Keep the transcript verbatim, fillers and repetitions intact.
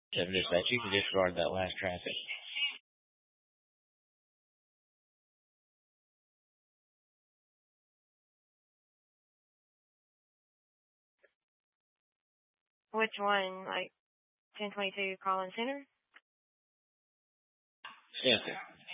seven dispatch, you can disregard that last traffic. Which one? Like ten twenty-two Collins Center? Yeah, sir.